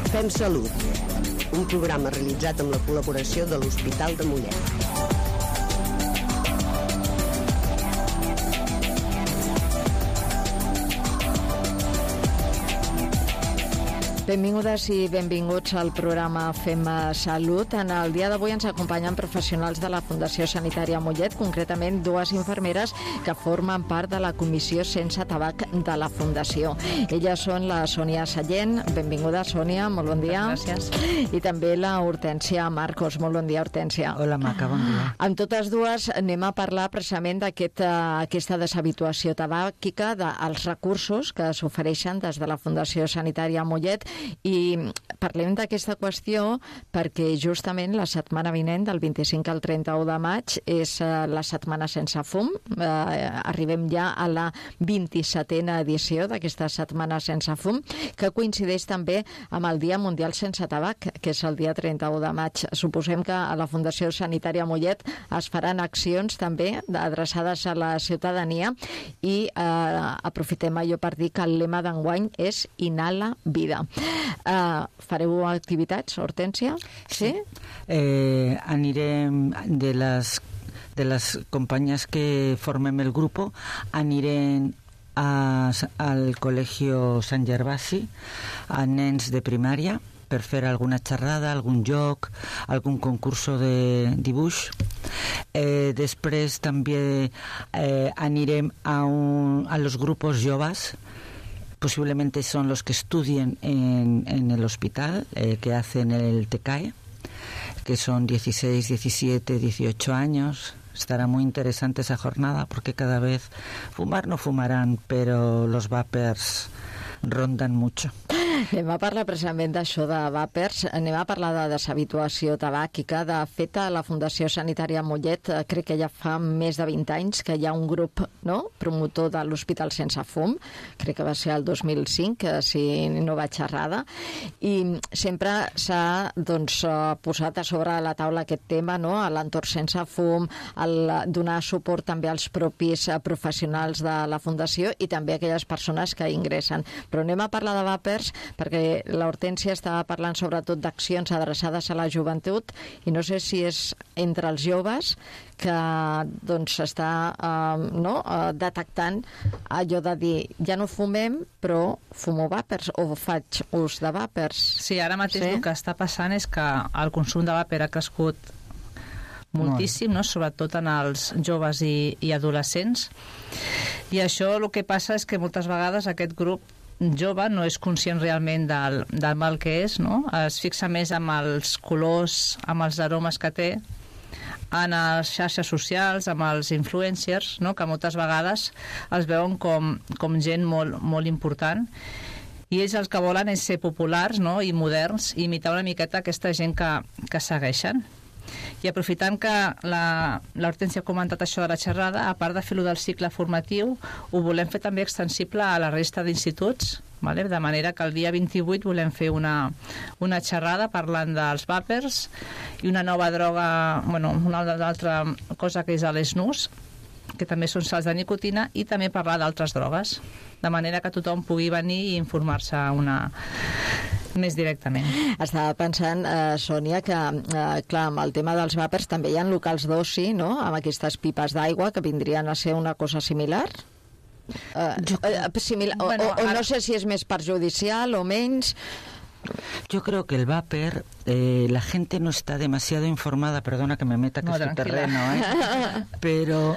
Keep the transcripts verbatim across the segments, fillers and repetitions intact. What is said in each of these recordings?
Fem Salut, un programa realitzat amb la col·laboració de l'Hospital de Mollet. Benvingudes i benvinguts al programa Fem Salut. En el dia d'avui ens acompanyen professionals de la Fundació Sanitària Mollet, concretament dues infermeres que formen part de la Comissió Sense Tabac de la Fundació. Elles són la Sònia Sallent. Benvinguda, Sònia, molt bon dia. Gràcies. I també la Hortència Marcos. Molt bon dia, Hortència. Hola, Maca, bon dia. Amb totes dues anem a parlar precisament d'aquesta aquest, deshabituació tabàquica, dels recursos que s'ofereixen des de la Fundació Sanitària Mollet. I parlem d'aquesta qüestió perquè justament la setmana vinent, del vint-i-cinc al trenta-u de maig, és la setmana sense fum. Eh, arribem ja a la vint-i-setena edició d'aquesta setmana sense fum, que coincideix també amb el Dia Mundial Sense Tabac, que és el dia trenta-u de maig. Suposem que a la Fundació Sanitària Mollet es faran accions també adreçades a la ciutadania i eh, aprofitem allò per dir que el lema d'enguany és Inhala Vida. Uh, fareu activitats, Hortència? Sí? Eh, anirem de les, de les companyes que formem el grup, anirem a, al Col·legio Sant Gervasi, a nens de primària, per fer alguna xerrada, algun joc, algun concurso de dibuix. Eh, després també eh, anirem a, un, a los grupos joves. Posiblemente son los que estudian en, en el hospital, eh, que hacen el T C A E, que son dieciséis, diecisiete, dieciocho años. Estará muy interesante esa jornada porque cada vez fumar no fumarán, pero los vapers rondan mucho. Anem a parlar precisament d'això de vàpers, anem a parlar de deshabituació tabàquica. De fet, a la Fundació Sanitària Mollet crec que ja fa més de vint anys que hi ha un grup, no?, promotor de l'Hospital Sense Fum, crec que va ser el dos mil cinc, si no vaig errada, i sempre s'ha doncs, posat a sobre la taula aquest tema, no?, a l'entorn sense fum, el donar suport també als propis professionals de la Fundació i també a aquelles persones que ingressen. Però anem a parlar de vàpers perquè la Hortència estava parlant sobretot d'accions adreçades a la joventut i no sé si és entre els joves que doncs s'està eh, no, eh, detectant allò de dir ja no fumem però fumo vàpers o faig ús de vàpers. Sí, ara mateix sí? El que està passant és que el consum de vàper ha crescut moltíssim, no? Sobretot en els joves i, i adolescents, i això el que passa és que moltes vegades aquest grup jove no és conscient realment del, del mal que és, no? Es fixa més amb els colors, amb els aromes que té, en les xarxes socials, amb els influencers, no? Que moltes vegades els veuen com, com gent molt, molt important, i ells el que volen és ser populars, no?, i moderns, i imitar una miqueta aquesta gent que, que segueixen. I aprofitant que la, la Hortència ha comentat això de la xerrada, a part de fer-ho del cicle formatiu, ho volem fer també extensible a la resta d'instituts, vale? De manera que el dia vint-i-vuit volem fer una, una xerrada parlant dels vàpers i una nova droga, bueno, una altra cosa que és l'snus, que també són sals de nicotina, i també parlar d'altres drogues, de manera que tothom pugui venir i informar-se una més directament. Estava pensant, eh, Sònia, que eh, clar, amb el tema dels vàpers també hi ha locals d'oci, no?, amb aquestes pipes d'aigua que vindrien a ser una cosa similar. Eh, eh, similar bueno, o, o, o no sé si és més perjudicial o menys. Yo creo que el vapor, eh, la gente no está demasiado informada, perdona que me meta que no, es tu tranquila. terreno, ¿eh? Pero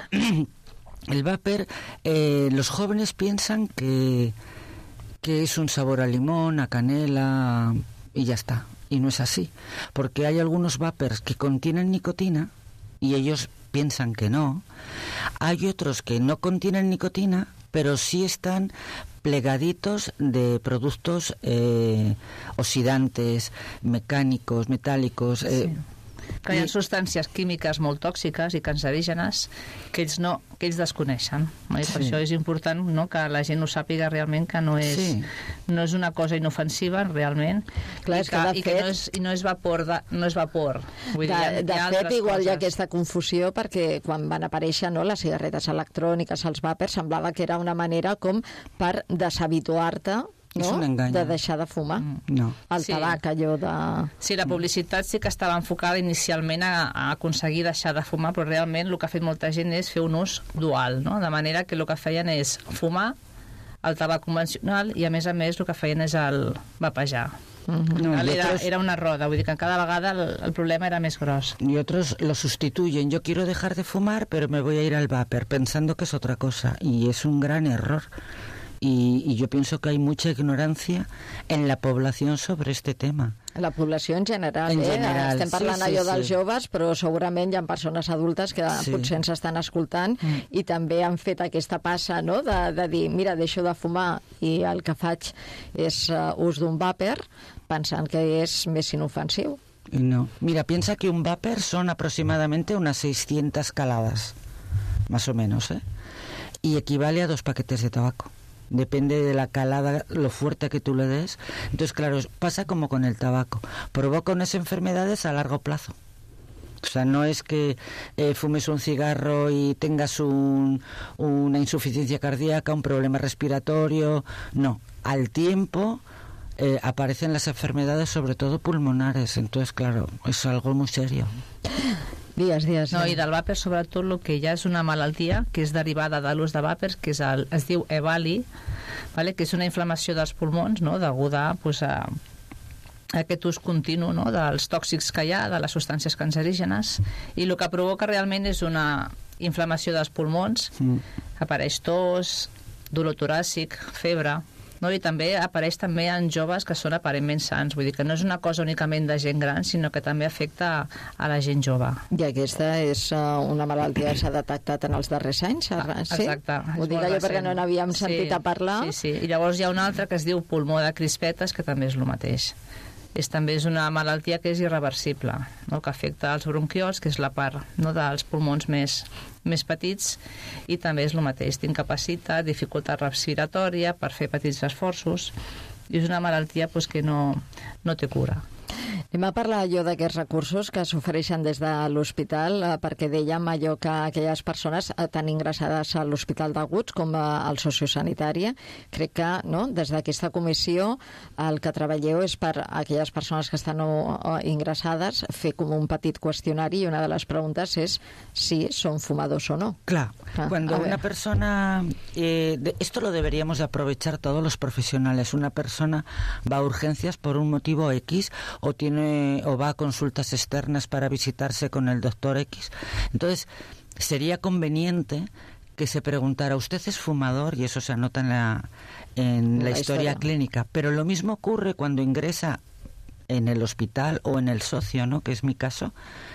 el vapor, eh, los jóvenes piensan que, que es un sabor a limón, a canela y ya está. Y no es así, porque hay algunos vapers que contienen nicotina y ellos piensan que no. Hay otros que no contienen nicotina, pero sí están plegaditos de productos eh, oxidantes, mecànicos, metàl·licos. Eh, sí. Que hi ha substàncies químiques molt tòxiques i cancerígenes que ells, no, que ells desconeixen. No? I per sí. això és important, no?, que la gent ho sàpiga realment, que no és, sí. no és una cosa inofensiva realment. Clar, i, que, que, i que no és, i no és vapor. De, no és vapor. Vull de dir, de hi ha fet, igual coses. Hi ha aquesta confusió perquè quan van aparèixer, no, les cigarretes electròniques, els vàpers, semblava que era una manera com per deshabituar-te no? És un engany. De deixar de fumar. Mm. No. El Sí. tabac, allò de... Sí, la publicitat sí que estava enfocada inicialment a, a aconseguir deixar de fumar, però realment el que ha fet molta gent és fer un ús dual, no? De manera que el que feien és fumar el tabac convencional i, a més a més, el que feien és el vapejar. Mm-hmm. No, y Era, otros, era una roda, vull dir que cada vegada el, el problema era més gros. y otros lo sustituyen. Yo quiero dejar de fumar, pero me voy a ir al vapor, pensando que es otra cosa. Y es un gran error. Y, y yo pienso que hay mucha ignorancia en la población sobre este tema. La població en general, En eh? general, Estem parlant sí, sí, allò dels sí. joves, però segurament hi ha persones adultes que Sí. potser ens estan escoltant mm. i també han fet aquesta passa, no?, de, de dir, mira, deixo de fumar i el que faig és uh, ús d'un vàper, pensant que és més inofensiu. Y no. Mira, piensa que un vapor son aproximadamente unas seiscientas caladas, más o menos, ¿eh? Y equivale a dos paquetes de tabaco. Depende de la calada, lo fuerte que tú le des. Entonces, claro, pasa como con el tabaco. Provoca unas enfermedades a largo plazo. O sea, no es que eh, fumes un cigarro y tengas un, una insuficiencia cardíaca, un problema respiratorio. No, al tiempo eh, aparecen las enfermedades, sobre todo pulmonares. Entonces, claro, es algo muy serio. Dies, dies. No, i del vàper, sobretot, el que ja és una malaltia que és derivada de l'ús de vàpers, que és el, es diu E V A L I, vale? Que és una inflamació dels pulmons, no?, deguda pues, a, a aquest ús continu, no?, dels tòxics que hi ha, de les substàncies cancerígenes, i el que provoca realment és una inflamació dels pulmons, Mm. apareix tos, dolor toràcic, febre, no? I també apareix també en joves que són aparentment sants, vull dir que no és una cosa únicament de gent gran, sinó que també afecta a la gent jove. I aquesta és uh, una malaltia que s'ha detectat en els darrers anys, Ah, sí? exacte. Ho És dic molt allò recent. perquè no n'havíem sentit Sí, a parlar. Sí, sí. I llavors hi ha una altra que es diu pulmó de crispetes, que també és el mateix. És, també és una malaltia que és irreversible, no?, que afecta els bronquiols, que és la part, no?, dels pulmons més, més petits, i també és el mateix. T'incapacita, dificultat respiratòria per fer petits esforços, i és una malaltia pues, que no, no té cura. Anem a parlar allò d'aquests recursos que s'ofereixen des de l'hospital, eh, perquè dèiem allò que aquelles persones eh, tan ingressades a l'Hospital d'Aguts com a, al sociosanitària, crec que no, des d'aquesta comissió el que treballeu és per aquelles persones que estan o, o ingressades fer com un petit qüestionari i una de les preguntes és si són fumadors o no. Claro, Ah, cuando a una ver. persona, eh, de- esto lo deberíamos de aprovechar todos los profesionales. Una persona va a urgencias por un motivo X o tiene o va a consultas externas para visitarse con el doctor X. Entonces, sería conveniente que se preguntara, ¿usted es fumador? Y eso se anota en la, en la, La historia, historia. clínica. Pero lo mismo ocurre cuando ingresa en el hospital o en el socio, ¿no?, que es mi caso.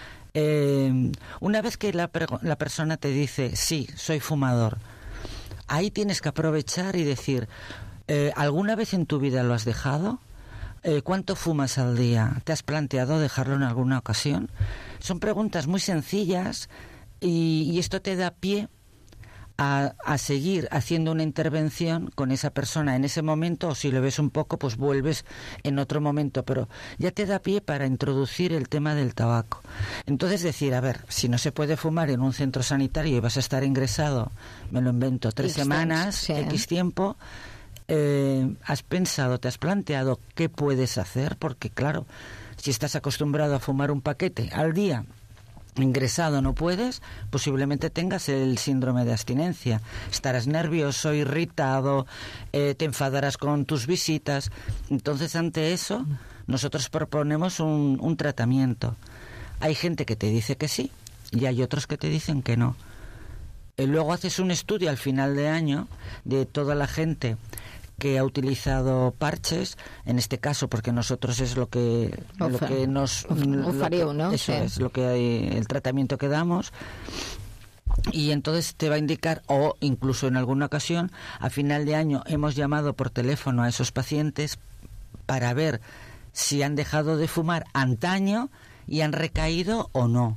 Eh, una vez que la, prego- la persona te dice, sí, soy fumador, ahí tienes que aprovechar y decir, eh, ¿alguna vez en tu vida lo has dejado? Eh, ¿Cuánto fumas al día? ¿Te has planteado dejarlo en alguna ocasión? Son preguntas muy sencillas y, y esto te da pie a, a seguir haciendo una intervención con esa persona en ese momento, o si lo ves un poco, pues vuelves en otro momento, pero ya te da pie para introducir el tema del tabaco. Entonces decir, a ver, si no se puede fumar en un centro sanitario y vas a estar ingresado, me lo invento, tres X semanas, sí. X tiempo, eh, ¿has pensado, te has planteado qué puedes hacer? Porque claro, si estás acostumbrado a fumar un paquete al día, ingresado no puedes, posiblemente tengas el síndrome de abstinencia. Estarás nervioso, irritado, eh, te enfadarás con tus visitas. Entonces, ante eso, nosotros proponemos un, un tratamiento. Hay gente que te dice que sí y hay otros que te dicen que no. Eh, luego haces un estudio al final de año de toda la gente que ha utilizado parches, en este caso porque nosotros es lo que Ho lo fa- que nos ho- ho lo fareu, que- no? eso Sí. es lo que hay, el tratamiento que damos, y entonces te va a indicar, o incluso en alguna ocasión a final de año hemos llamado por teléfono a esos pacientes para ver si han dejado de fumar antaño y han recaído o no.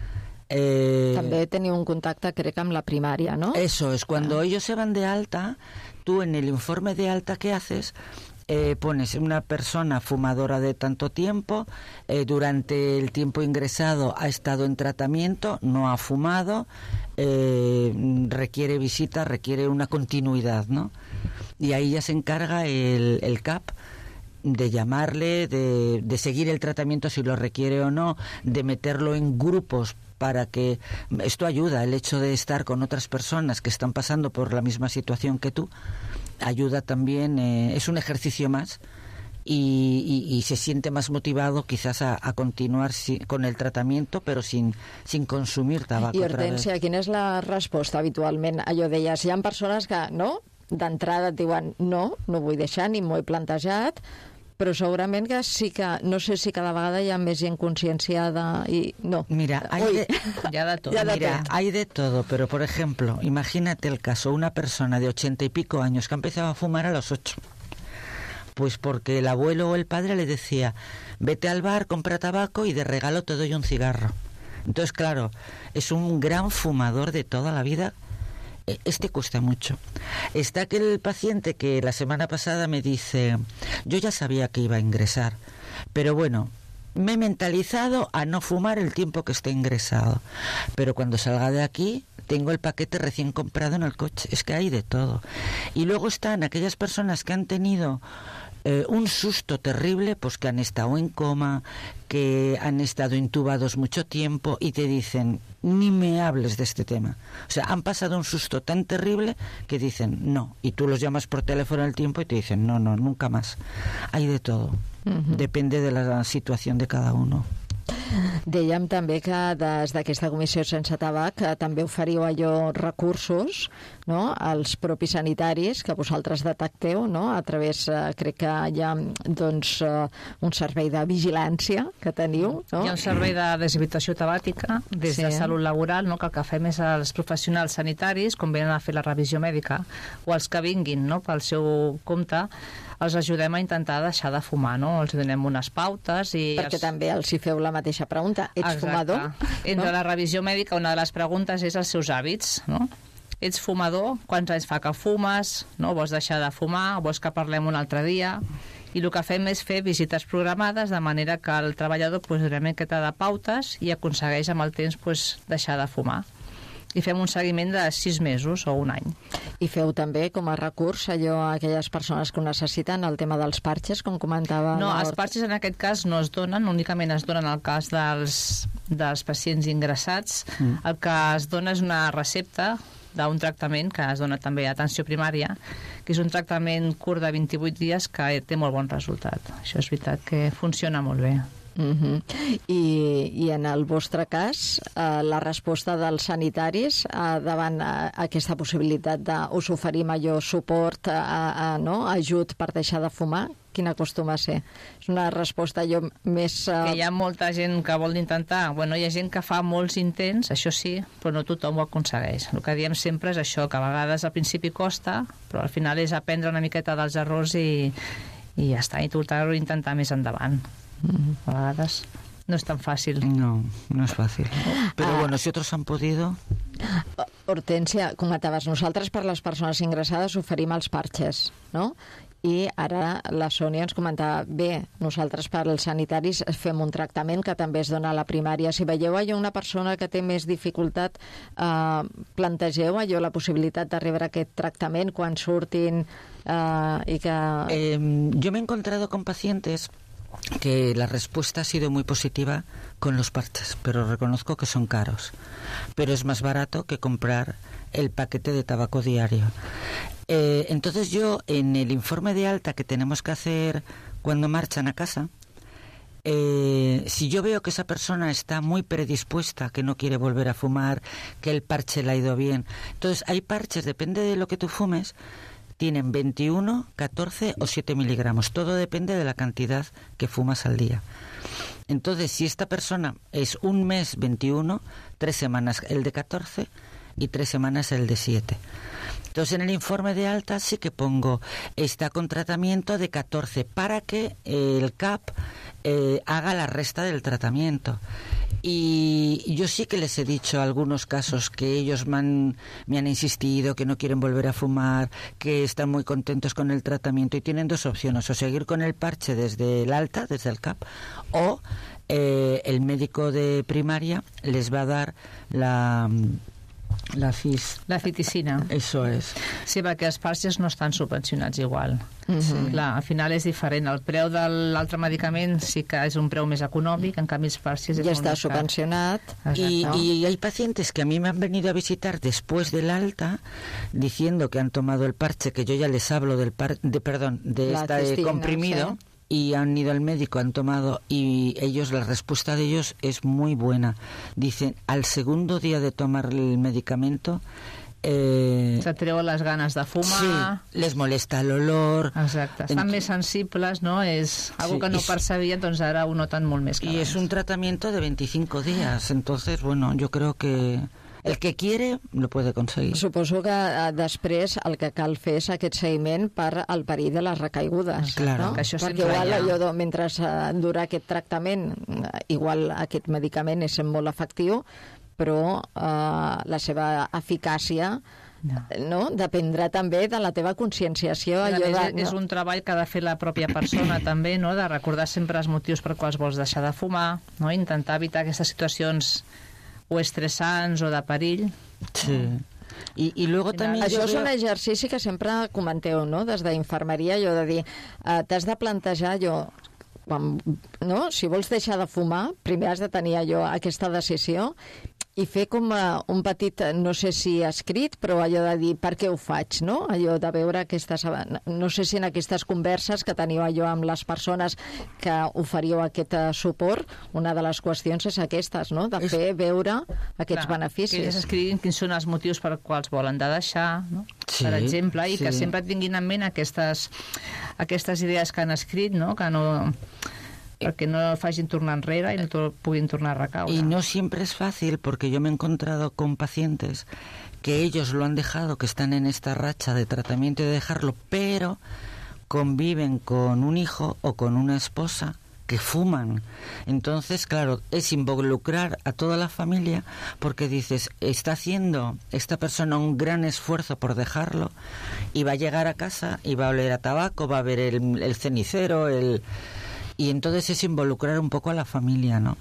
Eh, També teniu un contacte, crec, amb la primària, no? Eso es, cuando ellos se van de alta, tú en el informe de alta que haces, eh, pones una persona fumadora de tanto tiempo, eh, durante el tiempo ingresado ha estado en tratamiento, no ha fumado, eh, requiere visita, requiere una continuidad, ¿no? y ahí ya se encarga el, el C A P de llamarle, de, de seguir el tratamiento si lo requiere o no, de meterlo en grupos para que esto ayuda, el hecho de estar con otras personas que están pasando por la misma situación que tú, ayuda también, eh, es un ejercicio más y, y, y se siente más motivado quizás a, a continuar si, con el tratamiento, però sin, sin consumir tabac. I Hortència, quina és la resposta habitualment? Allò deies, hi ha persones que, no?, d'entrada et diuen no, no vull deixar, ni m'ho he plantejat, però segurament que sí que, no sé si cada vegada hi ha més gent conscienciada y no. Mira, hay de, ya de todo. Ya de Mira, todo. hay de todo, pero por ejemplo, imagínate el caso, una persona de ochenta y pico años que ha empezado a fumar a los ocho. Pues porque el abuelo o el padre le decía, vete al bar, compra tabaco y de regalo te doy un cigarro. Entonces, claro, es un gran fumador de toda la vida. Este cuesta mucho. Está aquel paciente que la semana pasada me dice, yo ya sabía que iba a ingresar, pero bueno, me he mentalizado a no fumar el tiempo que esté ingresado, pero cuando salga de aquí tengo el paquete recién comprado en el coche. Es que hay de todo. Y luego están aquellas personas que han tenido Eh, un susto terrible, pues que han estado en coma, que han estado intubados mucho tiempo y te dicen, ni me hables de este tema. O sea, han pasado un susto tan terrible que dicen no, y tú los llamas por teléfono al tiempo y te dicen no, no, nunca más. Hay de todo. Uh-huh. Depende de la situación de cada uno. Dèiem també que des d'aquesta comissió sense tabac eh, també oferiu allò recursos, no?, als propis sanitaris que vosaltres detecteu, no?, a través, eh, crec que hi ha doncs, eh, un servei de vigilància que teniu, no? Hi ha un servei de deshabitació tabàtica des sí. de Salut Laboral, no?, que el que fem és als professionals sanitaris, quan venen a fer la revisió mèdica, o els que vinguin, no?, pel seu compte, els ajudem a intentar deixar de fumar, no? Els donem unes pautes i... Perquè els... també els hi feu la mateixa pregunta. Ets Exacte. fumador? Entre no? la revisió mèdica, una de les preguntes és els seus hàbits, no? Ets fumador? Quants anys fa que fumes? No? Vols deixar de fumar? Vols que parlem un altre dia? I el que fem és fer visites programades de manera que el treballador pues, dona una miqueta de pautes i aconsegueix amb el temps pues, deixar de fumar. I fem un seguiment de sis mesos o un any. I feu també com a recurs allò a aquelles persones que ho necessiten, el tema dels parxes, com comentava... No, els parxes en aquest cas no es donen, únicament es donen al cas dels, dels pacients ingressats. Mm. El que es dona és una recepta d'un tractament que es dona també a atenció primària, que és un tractament curt de vint-i-vuit dies que té molt bon resultat. Això és veritat que funciona molt bé. Uh-huh. I, i en el vostre cas eh, la resposta dels sanitaris eh, davant eh, aquesta possibilitat de us oferim allò suport a, a, no? ajut per deixar de fumar, quina acostuma a ser? És una resposta allò més... Eh... Que hi ha molta gent que vol intentar, bueno, hi ha gent que fa molts intents, això sí, però no tothom ho aconsegueix. El que diem sempre és això, que a vegades al principi costa, però al final és aprendre una miqueta dels errors i, i ja està, i tornar-ho a intentar més endavant. A vegades no es tan fácil. No, no es fácil. Pero ah. bueno, si otros han podido... Hortència, comentaves, nosaltres per les persones ingressades oferim els parxes, no? I ara la Sònia ens comentava, bé, nosaltres per als sanitaris fem un tractament que també es dona a la primària. Si veieu allò una persona que té més dificultat, eh, plantegeu allò la possibilitat de rebre aquest tractament quan surtin eh, i que... Eh, yo me he encontrado con pacientes que la respuesta ha sido muy positiva con los parches, pero reconozco que son caros. Pero es más barato que comprar el paquete de tabaco diario. Eh, entonces yo, en el informe de alta que tenemos que hacer cuando marchan a casa, eh, si yo veo que esa persona está muy predispuesta, que no quiere volver a fumar, que el parche le ha ido bien, entonces hay parches, depende de lo que tú fumes, tienen veintiuno, catorce o siete miligramos. Todo depende de la cantidad que fumas al día. Entonces, si esta persona es un mes veintiuno, tres semanas el de catorce y tres semanas el de siete. Entonces, en el informe de alta sí que pongo, está con tratamiento de catorce para que el C A P eh, haga la resta del tratamiento. Y yo sí que les he dicho algunos casos que ellos me han, me han insistido que no quieren volver a fumar, que están muy contentos con el tratamiento y tienen dos opciones, o seguir con el parche desde el alta, desde el C A P, o eh, el médico de primaria les va a dar la, La cis... La citicina. Eso es. Sí, perquè els fàrcies no estan subvencionats igual. Mhm. Clar, al final és diferent. El preu de l'altre medicament sí que és un preu més econòmic, en canvi els fàrcies és Ja molt està més car. subvencionat. Y, Exacto. y hay pacientes que a mí me han venido a visitar después del alta diciendo que han tomado el parche, que yo ya les hablo del par, de perdón, de La este cistina, comprimido, sí. y han ido al médico, han tomado, y ellos, la respuesta de ellos es muy buena. Dicen, al segundo día de tomar el medicamento, eh, Se treuen les ganes de fumar. sí, les molesta el olor. Exacte. Estan En- més sensibles, no? És algo Sí, que no i- percebien, doncs ara ho noten molt més que Y es abans. un tratamiento de veinticinco días. Entonces, bueno, yo creo que el que quiere lo puede conseguir. Suposo que eh, després el que cal fer és aquest seguiment per al perill de les recaigudes. Claro. No? Que això Perquè sempre igual hi ha. allò, de, mentre eh, dura aquest tractament, eh, igual aquest medicament és molt efectiu, però eh, la seva eficàcia No. no? dependrà també de la teva conscienciació. A Allò més, de, és un treball que ha de fer la pròpia persona també, no? De recordar sempre els motius per quals vols deixar de fumar, no? Intentar evitar aquestes situacions o estressants o de perill. Sí. Y, y luego Al final, también Això yo és veo- un exercici que sempre comenteu, no?, des d'infermeria, allò de dir, eh, t'has de plantejar allò, quan, no? Si vols deixar de fumar, primer has de tenir allò, aquesta decisió, i fer com uh, un petit, no sé si escrit, però allò de dir per què ho faig, no? Allò de veure aquestes... No sé si en aquestes converses que teniu allò amb les persones que oferiu aquest uh, suport, una de les qüestions és aquestes, no? De fer veure aquests Clar, beneficis. Que ells escriguin quins són els motius per quals volen de deixar, no? Sí, Per exemple, i sí. que sempre tinguin en ment aquestes, aquestes idees que han escrit, no? Que no... perquè no facin tornar enrere i no to- puguin tornar a recaure. Y no siempre es fácil, porque yo me he encontrado con pacientes que ellos lo han dejado, que están en esta racha de tratamiento y de dejarlo, pero conviven con un hijo o con una esposa que fuman. Entonces, claro, es involucrar a toda la familia, porque dices, está haciendo esta persona un gran esfuerzo por dejarlo y va a llegar a casa y va a oler a tabaco, va a ver el, el cenicero, el... Y entonces es involucrar un poco a la familia, ¿no?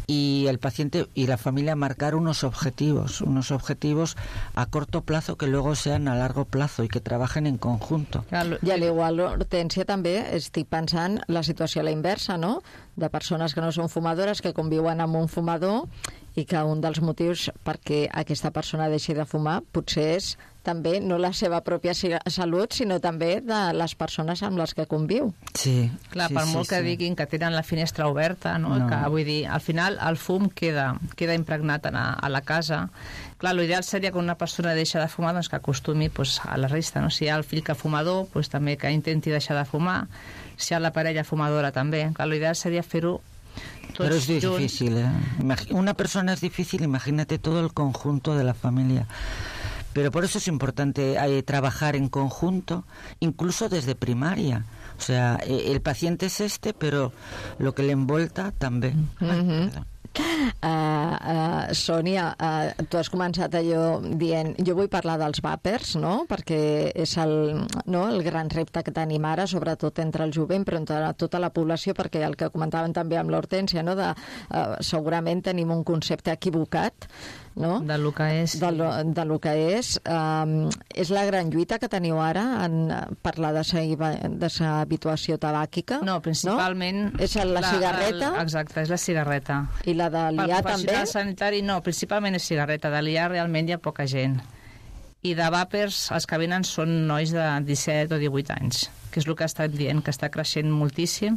Y el paciente y la familia marcar unos objetivos, unos objetivos a corto plazo que luego sean a largo plazo y que trabajen en conjunto. Clar, lo- I a l'igual, Hortència, també estic pensant la situació a la inversa, no? De persones que no són fumadores, que conviuen amb un fumador i que un dels motius perquè aquesta persona deixi de fumar potser és també no la seva pròpia si- salut, sinó també de les persones amb les que conviu. Sí. Clar, sí, per sí, molt que sí. diguin que tenen la finestra oberta, no? No. Que vull dir, al final el fum queda, queda impregnat a la, a la casa. Clar, l'ideal seria que una persona deixa de fumar, doncs que acostumi pues, a la resta, no? Si hi ha el fill que fumador, pues, també que intenti deixar de fumar. Si hi ha la parella fumadora, també. Clar, l'ideal seria fer-ho tots Pero es junts. difícil, ¿eh? Imagi- Una persona es difícil, imagínate todo el conjunto de la familia. Pero por eso es importante eh, trabajar en conjunto, incluso desde primaria. O sea, eh, el paciente es este, pero lo que le envolta también. Ay, perdón. Uh, uh, Sònia, uh, tu has començat allò dient jo vull parlar dels vàpers, no? Perquè és el, no? el gran repte que tenim ara, sobretot entre el jovent, però entre tota la població, perquè el que comentaven també amb l'Hortència, no? de, uh, segurament tenim un concepte equivocat, no? De lo que és... de lo, de lo que és. Um, és la gran lluita que teniu ara en eh, parlar de deshabituació tabàquica? No, principalment... No? És la cigarreta? El, exacte, és la cigarreta. I la de Pel liar també? professional sanitari no, principalment és cigarreta. De liar realment hi ha poca gent. I de vàpers, els que venen són nois de disset o divuit anys, que és el que ha estat dient, que està creixent moltíssim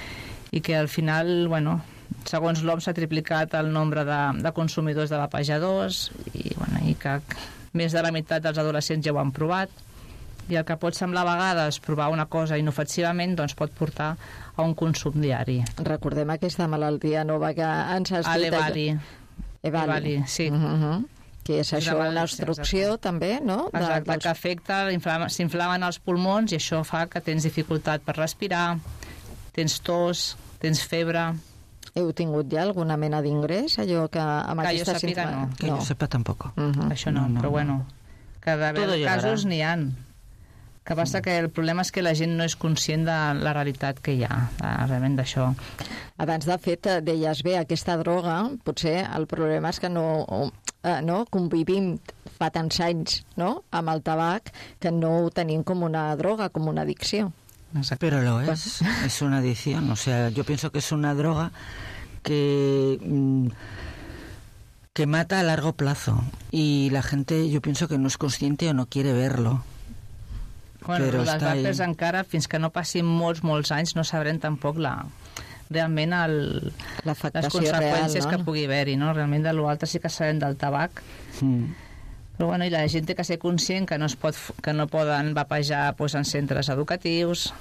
i que al final, bueno, segons l'O M S s'ha triplicat el nombre de, de consumidors de vapejadors i, bueno, i que més de la meitat dels adolescents ja ho han provat. I el que pot semblar a vegades provar una cosa inofensivament doncs pot portar a un consum diari. Recordem aquesta malaltia nova que ens has dit. Alevali. Evali. Evali, sí. Uh -huh. Que és això, Evali, una obstrucció exacte. també, no? De, Exacte, dels- que afecta, inflama- s'inflamen els pulmons i això fa que tens dificultat per respirar, tens tos, tens febre... Heu tingut ja alguna mena d'ingrés, allò que amb Que jo aquesta sàpiga, símptoma- no. Que yo sepa tampoco. Uh -huh. Això no, No, no, però no. bueno, que Todo d'haver llegarà. casos n'hi ha. Que passa que el problema és que la gent no és conscient de la realitat que hi ha, de, realment d'això. Abans, de fet, deies bé, aquesta droga, potser el problema és que no eh, no? convivim fa tants anys, no? amb el tabac, que no ho tenim com una droga, com una addicció. Exacto. Pero lo es, es una adicción. O sea, yo pienso que es una droga que, que mata a largo plazo. Y la gente, yo pienso que no es consciente o no quiere verlo. Bueno, però les està vapes ahí. encara, fins que no passin molts, molts anys, no sabrem tampoc la, realment el, les conseqüències real, no? que pugui haver-hi, no? Realment de l'altre sí que sabem del tabac. Mm. Però bueno, i la gent té que ser conscient que no, es pot, que no poden vapejar pues, en centres educatius,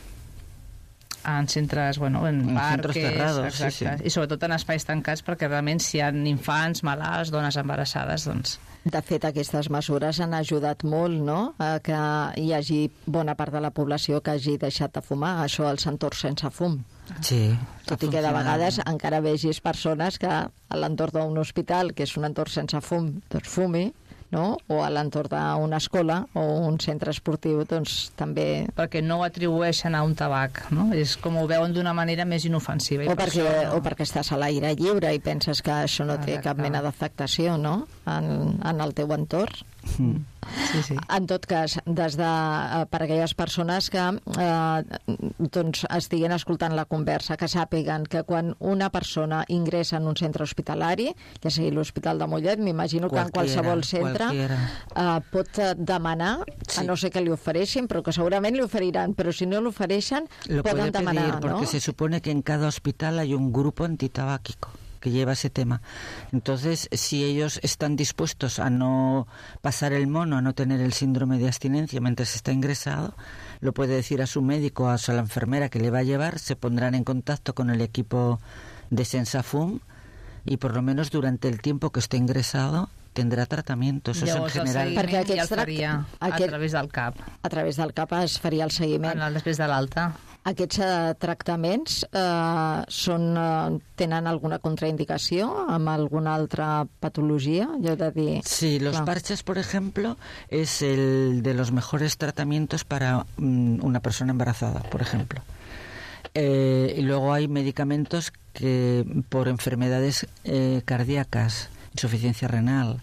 en centres, bueno, en, en parques, cerrados, exacte, sí, sí. i sobretot en espais tancats, perquè realment si hi ha infants, malalts, dones embarassades, doncs... De fet, aquestes mesures han ajudat molt, no?, a que hi hagi bona part de la població que hagi deixat de fumar, això als entorns sense fum. Sí, Tot i que de vegades encara vegis persones que a l'entorn d'un hospital, que és un entorn sense fum, doncs fumi, no? O a l'entorn d'una escola o un centre esportiu, doncs també... Perquè no ho atribueixen a un tabac, no? És com ho veuen d'una manera més inofensiva. I O per perquè, això, no? o perquè estàs a l'aire lliure i penses que això no té Exacte. cap mena d'afectació, no?, en, en el teu entorn. Mm. Sí, sí. En tot cas, des de, eh, per aquelles persones que eh, doncs estiguen escoltant la conversa, que sàpiguen que quan una persona ingressa en un centre hospitalari, ja sigui l'Hospital de Mollet, m'imagino que en qualsevol centre eh, pot demanar, Sí. a no ser que li ofereixin, però que segurament li oferiran, però si no l'ofereixen, Lo puede poden pedir demanar, porque no? se supone que en cada hospital hay un grupo antitabáquico que lleva ese tema. Entonces, si ellos están dispuestos a no pasar el mono, a no tener el síndrome de abstinencia mientras está ingresado, lo puede decir a su médico, a su, a la enfermera que le va a llevar, se pondrán en contacto con el equipo de Sensafum y por lo menos durante el tiempo que esté ingresado tendrà tractament, això Llavors, és en general. el Perquè seguiment ja el aquests tract- faria aquest- a través del cap, A través del cap es faria el seguiment. en el, després de l'alta. Aquests eh, tractaments eh, són, eh, tenen alguna contraindicació amb alguna altra patologia? Jo he de dir... Sí, los Clar. parches, por ejemplo, es el de los mejores tratamientos para mm, una persona embarazada, por ejemplo. Eh, y luego hay medicamentos que por enfermedades eh, cardíacas, insuficiencia renal,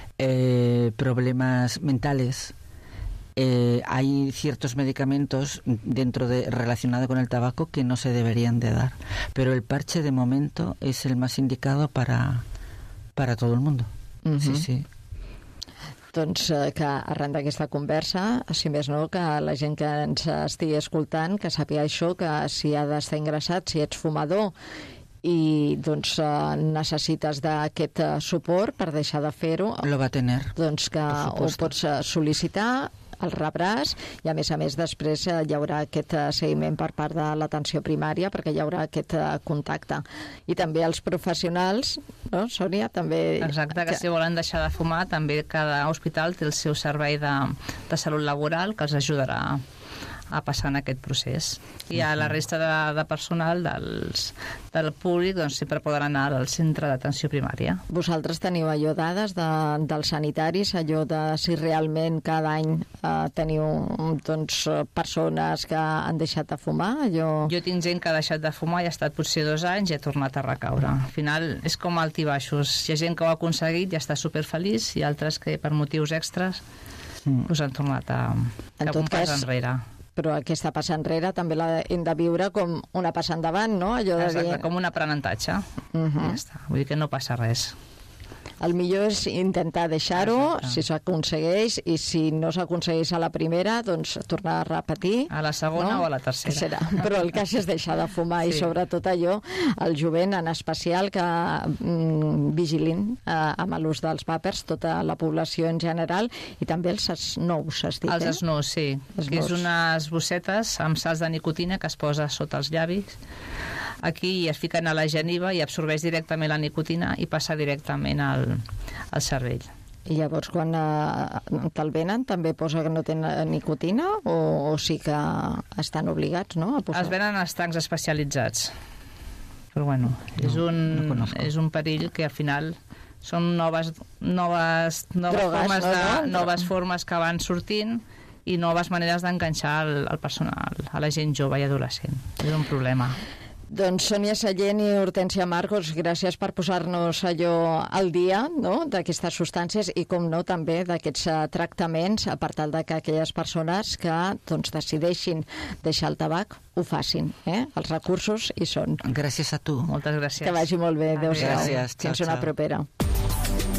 eh, problemas mentales, eh, hay ciertos medicamentos dentro de relacionado con el tabaco que no se deberían de dar, pero el parche de momento es el más indicado para para todo el mundo. Mhm. Sí, sí. Doncs eh, que arran d'aquesta conversa, si més no, que la gent que ens estigui escoltant, que sàpiga això, que si ha d'estar ingressat, si ets fumador i doncs eh, necessites d'aquest eh, suport per deixar de fer-ho, Lo va a tener. doncs que Por ho supuesto. pots eh, sol·licitar, el rebràs, i a més a més després eh, hi haurà aquest eh, seguiment per part de l'atenció primària, perquè hi haurà aquest eh, contacte. I també els professionals, no, Sònia? També... Exacte, que si volen deixar de fumar, també cada hospital té el seu servei de, de salut laboral que els ajudarà a passar en aquest procés. I a la resta de, de personal dels, del públic doncs, sempre poden anar al centre d'atenció primària. Vosaltres teniu allò dades de, dels sanitaris, allò de si realment cada any eh, teniu doncs, persones que han deixat de fumar? Allò... Jo tinc gent que ha deixat de fumar i ha estat potser dos anys i ha tornat a recaure. Al final és com altibaixos. Hi ha gent que ho ha aconseguit i està superfeliç i altres que per motius extras Mm. pues, han tornat a En cap tot un pas cas, enrere. Però aquesta passa enrere també la hem de viure com una passa endavant, no? Allò de Exacte, dir... com un aprenentatge. Uh -huh. Ja està. Vull dir que no passa res. El millor és intentar deixar-ho, Exacte. si s'aconsegueix, i si no s'aconsegueix a la primera, doncs tornar a repetir. A la segona no? o a la tercera. Serà. Però el cas és deixar de fumar, sí. I Sí. sobretot allò, el jovent en especial, que mm, vigilin eh, amb l'ús dels vapers, tota la població en general, i també els snous, has dit, Els eh? snus, sí. Els Que és snus. unes bossetes amb salts de nicotina que es posa sota els llavis. Aquí es fiquen a la geniva i absorbeix directament la nicotina i passa directament al, al cervell. I llavors, quan eh, te'l venen, també posa que no tenen nicotina, o, o sí que estan obligats, no?, a posar... Es venen els tancs especialitzats. Però bueno, és, No, un, no conozco. és un perill que al final són noves, noves, noves, Drogues, formes, no, de, no? noves formes que van sortint i noves maneres d'enganxar el, el personal, a la gent jove i adolescent. És un problema. Doncs Sònia Sallent i Hortènsia Marcos, gràcies per posar-nos allò al dia, no?, d'aquestes substàncies i, com no, també d'aquests uh, tractaments per tal de que aquelles persones que doncs, decideixin deixar el tabac ho facin. Eh? Els recursos hi són. Gràcies a tu. Moltes gràcies. Que vagi molt bé. Adéu-siau. Gràcies. Ciao, Fins una ciao. propera.